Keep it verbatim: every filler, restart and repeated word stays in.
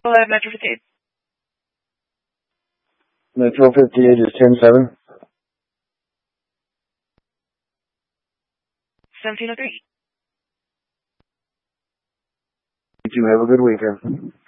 Uh, Metro fifty-eight. Metro fifty-eight is ten seven. seventeen oh three. You two have a good weekend.